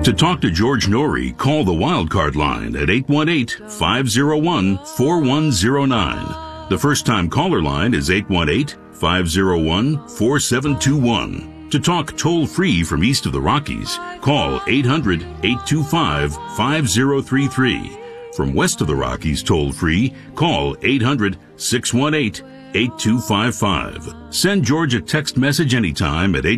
To talk to George Norrie, call the Wildcard line at 818-501-4109. The first-time caller line is 818-501-4721. To talk toll-free from east of the Rockies, call 800-825-5033. From west of the Rockies toll-free, call 800-618-8255. Send George a text message anytime at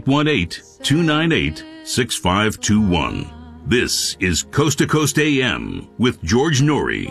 818-298-6521. This is Coast to Coast AM with George Norrie.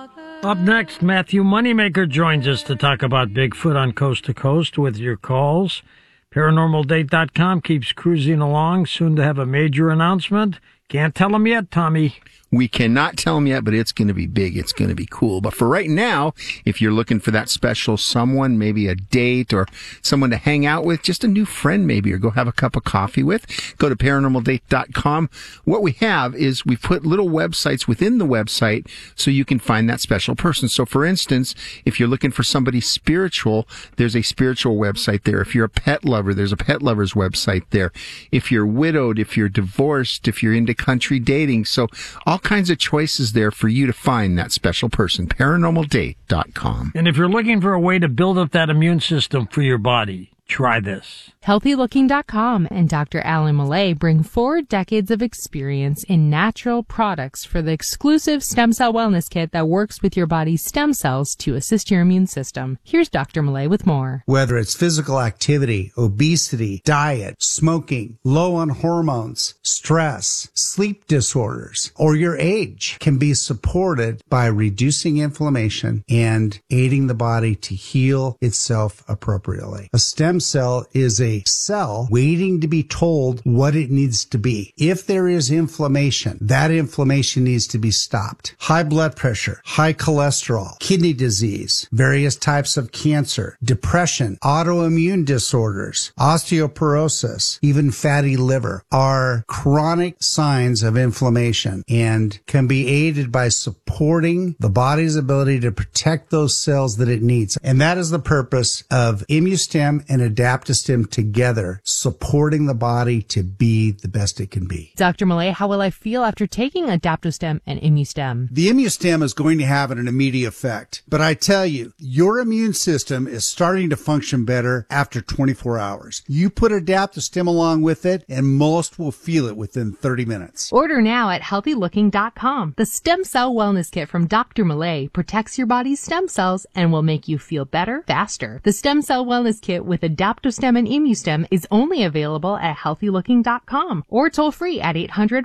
Up next, Matthew Moneymaker joins us to talk about Bigfoot on Coast to Coast with your calls. ParanormalDate.com keeps cruising along, soon to have a major announcement. Can't tell them yet, Tommy. We cannot tell them yet, but it's going to be big. It's going to be cool. But for right now, if you're looking for that special someone, maybe a date or someone to hang out with, just a new friend maybe, or go have a cup of coffee with, go to ParanormalDate.com. What we have is we put little websites within the website so you can find that special person. So for instance, if you're looking for somebody spiritual, there's a spiritual website there. If you're a pet lover, there's a pet lover's website there. If you're widowed, if you're divorced, if you're into country dating. So all kinds of choices there for you to find that special person. ParanormalDate.com. And if you're looking for a way to build up that immune system for your body, try this. HealthyLooking.com and Dr. Alan Millay bring 4 decades of experience in natural products for the exclusive stem cell wellness kit that works with your body's stem cells to assist your immune system. Here's Dr. Millay with more. Whether it's physical activity, obesity, diet, smoking, low on hormones, stress, sleep disorders, or your age can be supported by reducing inflammation and aiding the body to heal itself appropriately. A stem cell is a cell waiting to be told what it needs to be. If there is inflammation, that inflammation needs to be stopped. High blood pressure, high cholesterol, kidney disease, various types of cancer, depression, autoimmune disorders, osteoporosis, even fatty liver are chronic signs of inflammation and can be aided by supporting the body's ability to protect those cells that it needs. And that is the purpose of ImmuStem and Adaptostem together, supporting the body to be the best it can be. Dr. Millay, how will I feel after taking Adaptostem and ImmuStem? The ImmuStem is going to have an immediate effect, but I tell you, your immune system is starting to function better after 24 hours. You put Adaptostem along with it, and most will feel it within 30 minutes. Order now at HealthyLooking.com. The Stem Cell Wellness Kit from Dr. Millay protects your body's stem cells and will make you feel better, faster. The Stem Cell Wellness Kit with Adaptostem and ImmuStem is only available at HealthyLooking.com or toll free at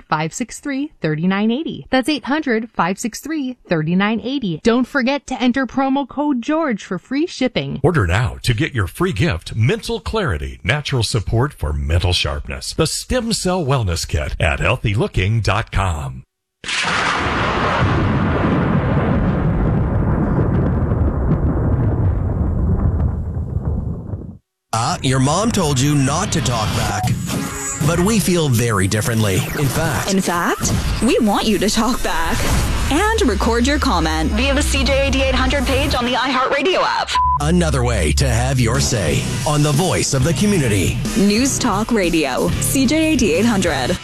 800-563-3980. That's 800-563-3980. Don't forget to enter promo code George for free shipping. Order now to get your free gift, Mental Clarity, Natural Support for Mental Sharpness. The Stem Cell Wellness Kit at HealthyLooking.com. Your mom told you not to talk back. But we feel very differently. In fact, we want you to talk back and record your comment via the CJAD 800 page on the iHeartRadio app. Another way to have your say on the voice of the community. News Talk Radio, CJAD 800.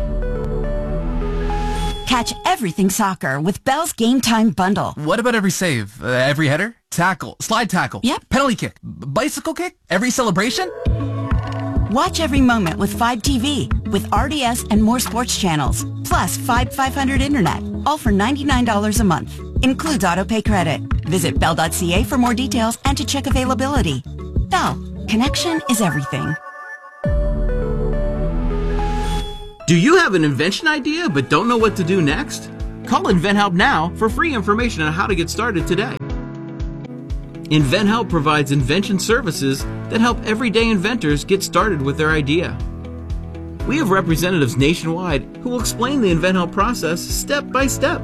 Catch everything soccer with Bell's Game Time Bundle. What about every save? Every header? Tackle? Slide tackle? Yep. Penalty kick? Bicycle kick? Every celebration? Watch every moment with 5 TV, with RDS and more sports channels, plus 500 internet, all for $99 a month. Includes autopay credit. Visit Bell.ca for more details and to check availability. Bell, connection is everything. Do you have an invention idea but don't know what to do next? Call InventHelp now for free information on how to get started today. InventHelp provides invention services that help everyday inventors get started with their idea. We have representatives nationwide who will explain the InventHelp process step by step.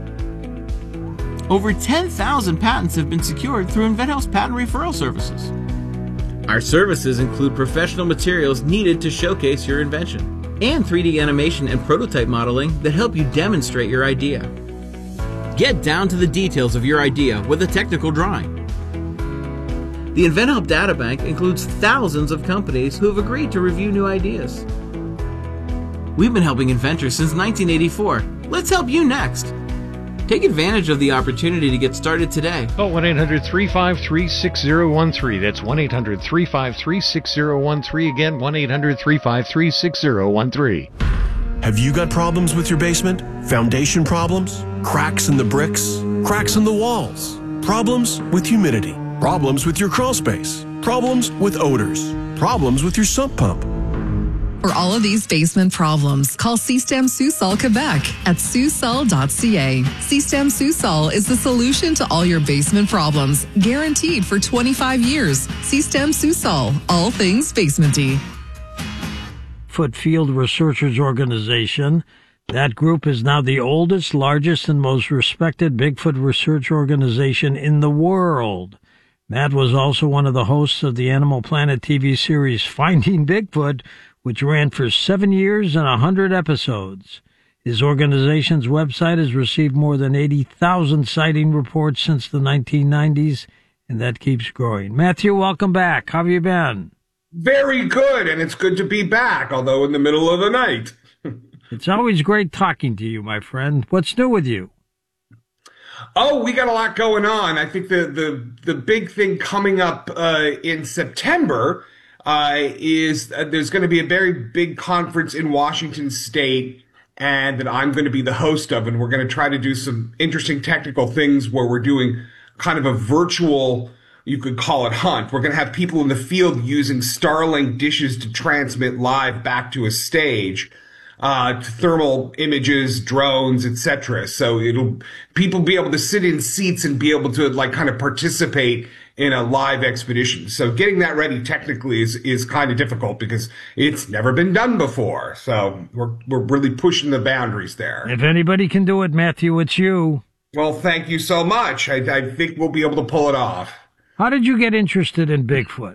Over 10,000 patents have been secured through InventHelp's patent referral services. Our services include professional materials needed to showcase your invention, and 3D animation and prototype modeling that help you demonstrate your idea. Get down to the details of your idea with a technical drawing. The InventHelp Databank includes thousands of companies who have agreed to review new ideas. We've been helping inventors since 1984. Let's help you next. Take advantage of the opportunity to get started today. Call 1-800-353-6013. That's 1-800-353-6013. Again, 1-800-353-6013. Have you got problems with your basement? Foundation problems? Cracks in the bricks? Cracks in the walls? Problems with humidity? Problems with your crawl space? Problems with odors? Problems with your sump pump? For all of these basement problems, call Système Sous-Sol Quebec at soussol.ca. Système Sous-Sol is the solution to all your basement problems, guaranteed for 25 years. Système Sous-Sol, all things basementy. Bigfoot Field Researchers Organization. That group is now the oldest, largest, and most respected Bigfoot research organization in the world. Matt was also one of the hosts of the Animal Planet TV series Finding Bigfoot, which ran for 7 years and 100 episodes. His organization's website has received more than 80,000 sighting reports since the 1990s, and that keeps growing. Matthew, welcome back. How have you been? Very good, and it's good to be back, although in the middle of the night. It's always great talking to you, my friend. What's new with you? Oh, we got a lot going on. I think the big thing coming up in September is there's going to be a very big conference in Washington State, and that I'm going to be the host of, and we're going to try to do some interesting technical things where we're doing kind of a virtual, you could call it, hunt. We're going to have people in the field using Starlink dishes to transmit live back to a stage, thermal images, drones, etc. So people be able to sit in seats and be able to kind of participate in a live expedition. So getting that ready technically is kind of difficult because it's never been done before. So we're really pushing the boundaries there. If anybody can do it, Matthew, it's you. Well, thank you so much. I think we'll be able to pull it off. How did you get interested in Bigfoot?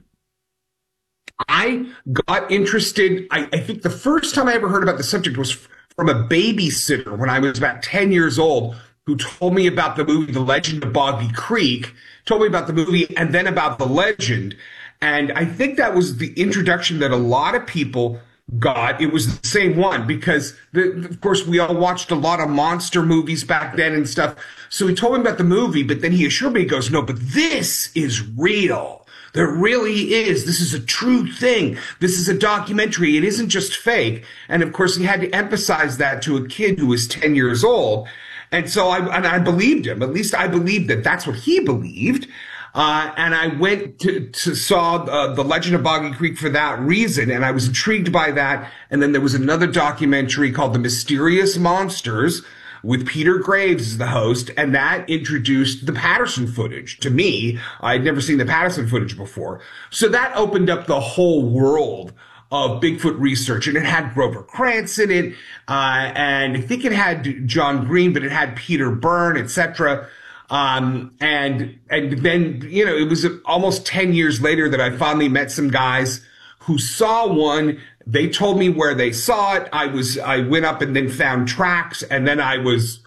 I got interested, I think the first time I ever heard about the subject was from a babysitter when I was about 10 years old, who told me about the movie The Legend of Boggy Creek, told me about the movie and then about the legend. And I think that was the introduction that a lot of people got. It was the same one because, of course, we all watched a lot of monster movies back then and stuff. So he told me about the movie, but then he assured me, he goes, no, but this is real. There really is. This is a true thing. This is a documentary. It isn't just fake. And of course, he had to emphasize that to a kid who was 10 years old. And so I believed him. At least I believed that that's what he believed. And I went to saw The Legend of Boggy Creek for that reason. And I was intrigued by that. And then there was another documentary called The Mysterious Monsters with Peter Graves as the host. And that introduced the Patterson footage to me. I'd never seen the Patterson footage before. So that opened up the whole world of Bigfoot research, and it had Grover Krantz in it, and I think it had John Green, but it had Peter Byrne, etc. And then, it was almost 10 years later that I finally met some guys who saw one. They told me where they saw it. I went up and then found tracks, and then I was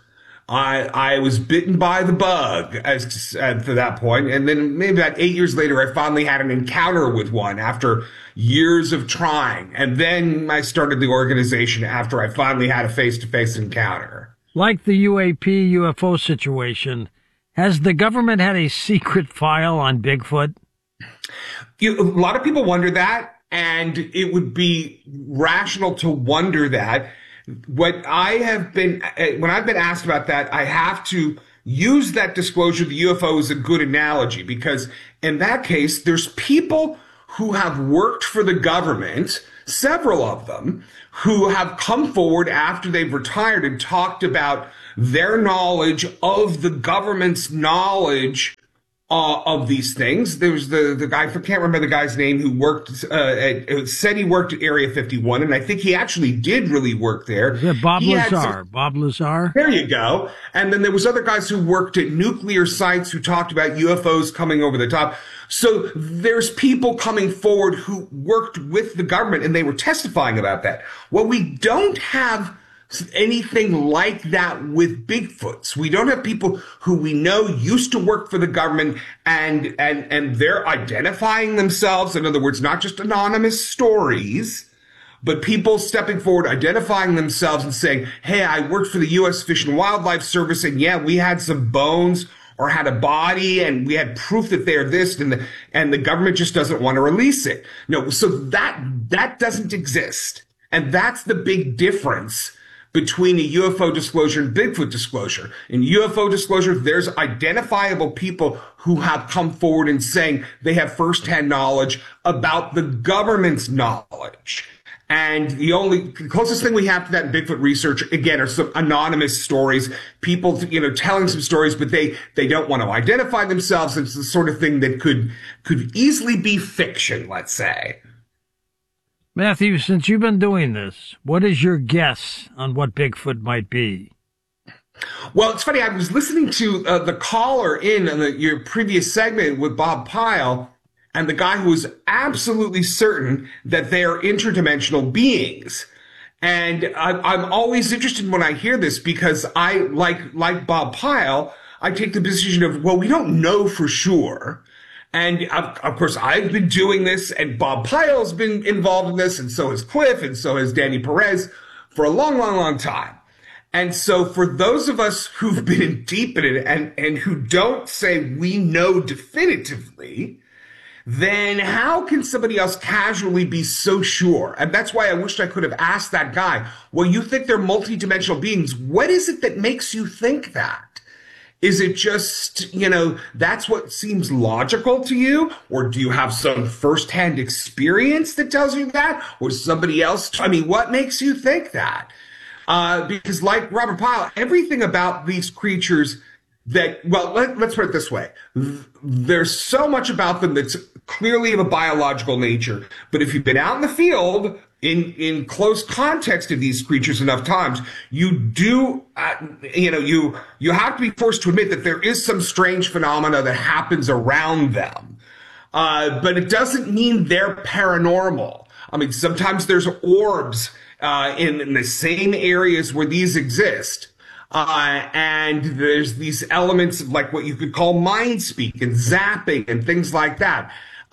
bitten by the bug to that point. And then maybe about 8 years later, I finally had an encounter with one after years of trying. And then I started the organization after I finally had a face-to-face encounter. Like the UAP UFO situation, has the government had a secret file on Bigfoot? A lot of people wonder that, and it would be rational to wonder that. When I've been asked about that, I have to use that disclosure. The UFO is a good analogy because in that case, there's people who have worked for the government, several of them, who have come forward after they've retired and talked about their knowledge of the government's knowledge of these things. There was the guy, I can't remember the guy's name, who worked, said he worked at Area 51, and I think he actually did really work there. Is it Bob Lazar? Bob Lazar? There you go. And then there was other guys who worked at nuclear sites who talked about UFOs coming over the top. So there's people coming forward who worked with the government, and they were testifying about that. Well, we don't have anything like that with Bigfoots. We don't have people who we know used to work for the government and they're identifying themselves. In other words, not just anonymous stories, But people stepping forward, identifying themselves and saying, hey, I worked for the U.S. Fish and Wildlife Service, and yeah, we had some bones or had a body, and we had proof that they're this, and the government just doesn't want to release it. No, so that doesn't exist. And that's the big difference between a UFO disclosure and Bigfoot disclosure. In UFO disclosure, there's identifiable people who have come forward and saying they have firsthand knowledge about the government's knowledge. And the closest thing we have to that in Bigfoot research, again, are some anonymous stories, people, telling some stories, but they don't want to identify themselves. It's the sort of thing that could easily be fiction, let's say. Matthew, since you've been doing this, what is your guess on what Bigfoot might be? Well, it's funny. I was listening to the caller in your previous segment with Bob Pyle, and the guy who was absolutely certain that they are interdimensional beings. And I'm always interested when I hear this, because I, like Bob Pyle, I take the position of, well, we don't know for sure. And of course, I've been doing this, and Bob Pyle's been involved in this, and so has Cliff, and so has Danny Perez for a long, long, long time. And so for those of us who've been deep in it and who don't say we know definitively, then how can somebody else casually be so sure? And that's why I wished I could have asked that guy, well, you think they're multidimensional beings. What is it that makes you think that? Is it just, that's what seems logical to you? Or do you have some firsthand experience that tells you that? Or somebody else? What makes you think that? Because like Robert Pyle, everything about these creatures let's put it this way. There's so much about them that's clearly of a biological nature. But if you've been out in the field, in close context of these creatures enough times, you do, you have to be forced to admit that there is some strange phenomena that happens around them. But it doesn't mean they're paranormal. Sometimes there's orbs, in the same areas where these exist. And there's these elements of like what you could call mind speak and zapping and things like that.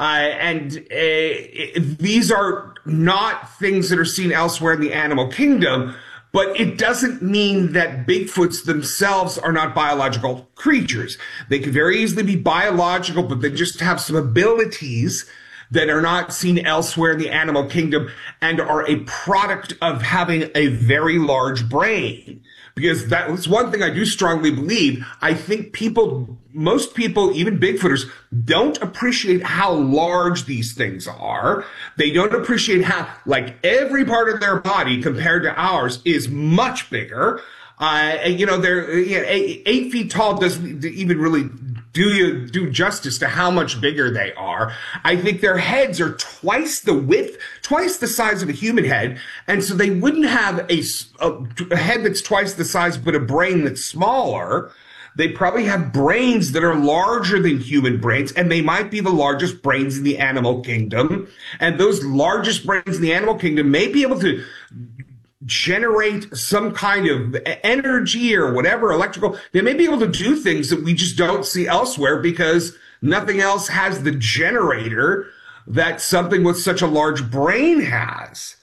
These are not things that are seen elsewhere in the animal kingdom, but it doesn't mean that Bigfoots themselves are not biological creatures. They can very easily be biological, but they just have some abilities that are not seen elsewhere in the animal kingdom and are a product of having a very large brain. Because that's one thing I do strongly believe. I think most people, even Bigfooters, don't appreciate how large these things are. They don't appreciate how, every part of their body compared to ours is much bigger. They're 8 feet tall doesn't even really do justice to how much bigger they are. I think their heads are twice the width, twice the size of a human head, and so they wouldn't have a head that's twice the size but a brain that's smaller. They probably have brains that are larger than human brains, and they might be the largest brains in the animal kingdom. And those largest brains in the animal kingdom may be able to generate some kind of energy or whatever, electrical. They may be able to do things that we just don't see elsewhere because nothing else has the generator that something with such a large brain has.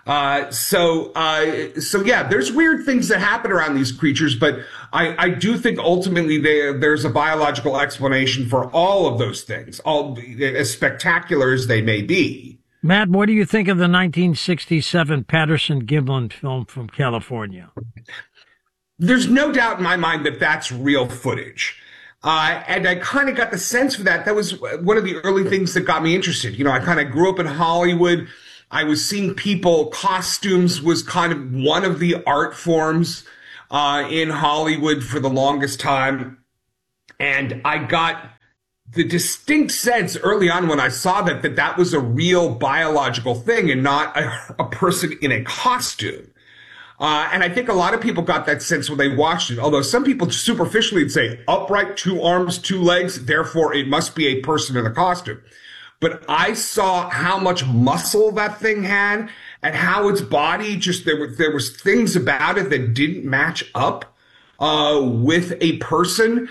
So yeah, there's weird things that happen around these creatures, but I do think ultimately there's a biological explanation for all of those things, all as spectacular as they may be. Matt, what do you think of the 1967 Patterson-Gimlin film from California? There's no doubt in my mind that that's real footage. And I kind of got the sense for that. That was one of the early things that got me interested. I kind of grew up in Hollywood. I was seeing people, costumes was kind of one of the art forms in Hollywood for the longest time. And I got the distinct sense early on when I saw that was a real biological thing and not a person in a costume. And I think a lot of people got that sense when they watched it, although some people superficially would say upright, 2 arms, 2 legs, therefore it must be a person in a costume. But I saw how much muscle that thing had and how its body there was things about it that didn't match up with a person.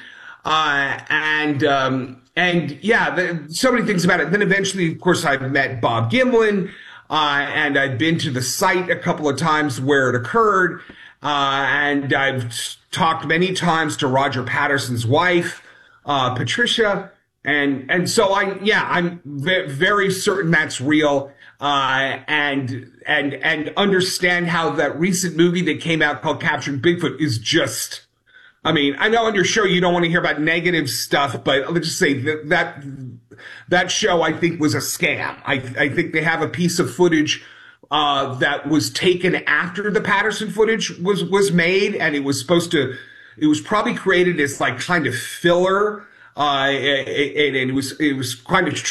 And yeah, so many things about it. Then eventually, of course, I met Bob Gimlin. and I've been to the site a couple of times where it occurred, and I've talked many times to Roger Patterson's wife, Patricia, and so I'm very certain that's real, and understand how that recent movie that came out called Capturing Bigfoot is just, I mean, I know on your show you don't want to hear about negative stuff, but let's just say that show I think was a scam. I think they have a piece of footage that was taken after the Patterson footage was made, and it was probably created as like kind of filler. And it was kind of,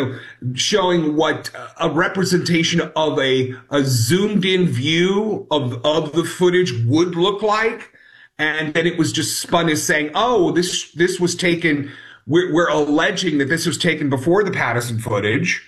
showing what a representation of a zoomed in view of the footage would look like. And then it was just spun as saying, oh, this was taken. We're alleging that this was taken before the Patterson footage,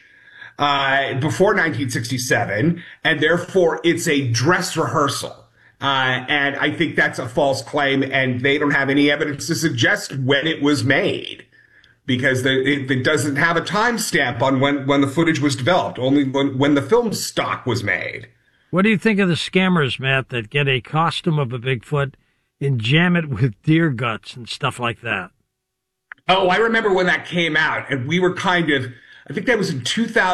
before 1967, and therefore it's a dress rehearsal. And I think that's a false claim, and they don't have any evidence to suggest when it was made, because it doesn't have a timestamp on when the footage was developed, only when the film stock was made. What do you think of the scammers, Matt, that get a costume of a Bigfoot and jam it with deer guts and stuff like that? Oh, I remember when that came out, and we were I think that was in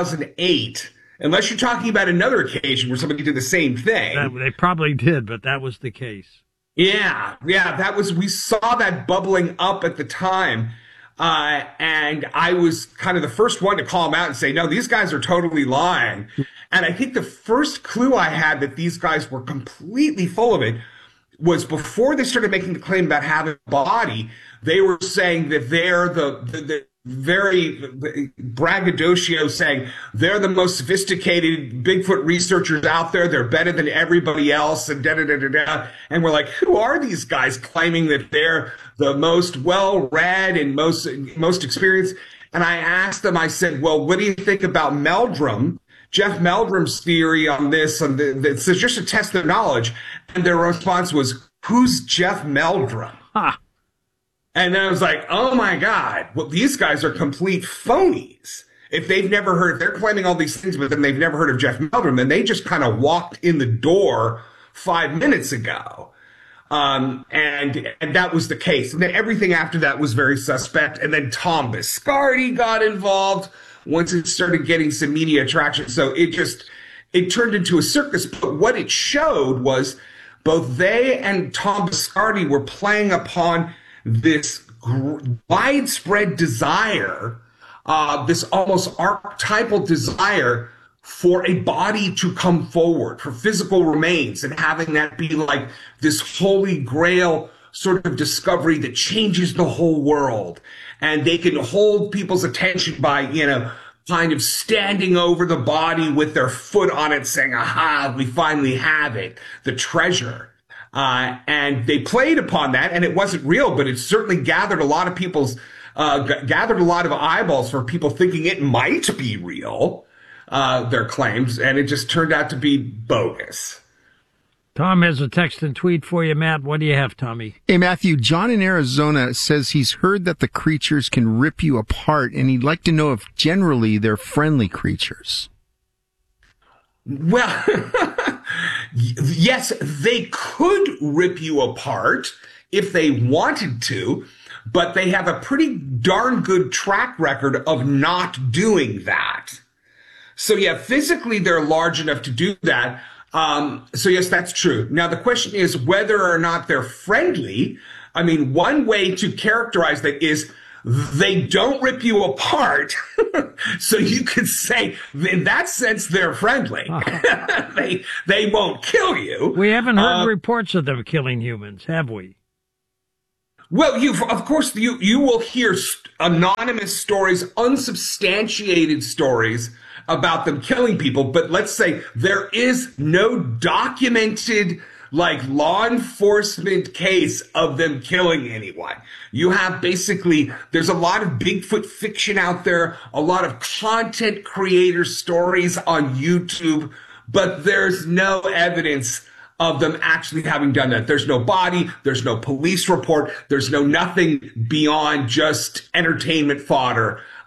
2008. Unless you're talking about another occasion where somebody did the same thing. They probably did, but that was the case. Yeah, we saw that bubbling up at the time. And I was kind of the first one to call them out and say, no, these guys are totally lying. And I think the first clue I had that these guys were completely full of it was before they started making the claim about having a body, they were saying that they're the very braggadocio, saying they're the most sophisticated Bigfoot researchers out there. They're better than everybody else, and da-da-da-da-da. And we're like, who are these guys claiming that they're the most well-read and most experienced? And I asked them, I said, well, what do you think about Meldrum? Jeff Meldrum's theory on this, and it's just to test their knowledge. And their response was, who's Jeff Meldrum? Huh. And then I was like, oh my God, well, these guys are complete phonies. If they're claiming all these things, but then they've never heard of Jeff Meldrum, then they just kind of walked in the door 5 minutes ago. And that was the case. And then everything after that was very suspect. And then Tom Biscardi got involved once it started getting some media traction. So it turned into a circus. But what it showed was both they and Tom Biscardi were playing upon this widespread desire, this almost archetypal desire for a body to come forward, for physical remains, and having that be like this holy grail sort of discovery that changes the whole world. And they can hold people's attention by, kind of standing over the body with their foot on it saying, aha, we finally have it, the treasure. And they played upon that, and it wasn't real, but it certainly gathered a lot of eyeballs for people thinking it might be real, their claims, and it just turned out to be bogus. Tom has a text and tweet for you, Matt. What do you have, Tommy? Hey, Matthew, John in Arizona says he's heard that the creatures can rip you apart, and he'd like to know if generally they're friendly creatures. Well, yes, they could rip you apart if they wanted to, but they have a pretty darn good track record of not doing that. So yeah, physically they're large enough to do that. So yes, that's true. Now the question is whether or not they're friendly. I mean, one way to characterize that is they don't rip you apart. So you could say in that sense they're friendly. They won't kill you. We haven't heard reports of them killing humans, have we? Well, of course you will hear anonymous stories, unsubstantiated stories about them killing people, but let's say there is no documented law enforcement case of them killing anyone. You have there's a lot of Bigfoot fiction out there, a lot of content creator stories on YouTube, but there's no evidence of them actually having done that. There's no body, there's no police report, there's nothing beyond just entertainment fodder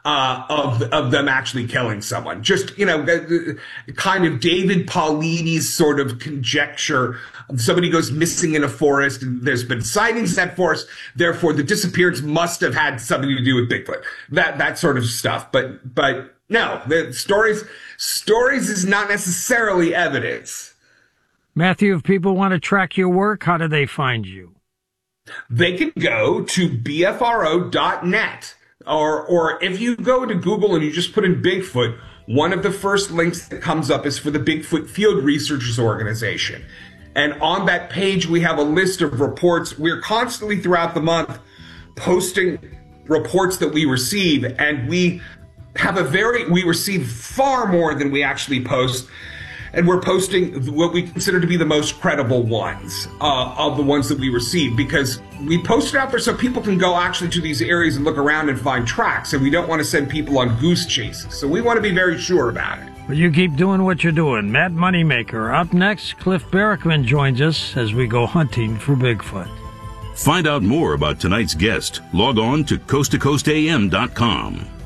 of them actually killing someone. Just, kind of David Paulini's sort of conjecture. Somebody goes missing in a forest and there's been sightings in that forest. Therefore, the disappearance must have had something to do with Bigfoot. That sort of stuff. But no, the stories is not necessarily evidence. Matthew, if people want to track your work, how do they find you? They can go to bfro.net. Or if you go to Google and you just put in Bigfoot, one of the first links that comes up is for the Bigfoot Field Researchers Organization. And on that page, we have a list of reports. We're constantly throughout the month posting reports that we receive, and we receive far more than we actually post. And we're posting what we consider to be the most credible ones of the ones that we receive, because we post it out there so people can go actually to these areas and look around and find tracks. And we don't want to send people on goose chases. So we want to be very sure about it. Well, you keep doing what you're doing. Matt Moneymaker. Up next, Cliff Barackman joins us as we go hunting for Bigfoot. Find out more about tonight's guest. Log on to coasttocoastam.com.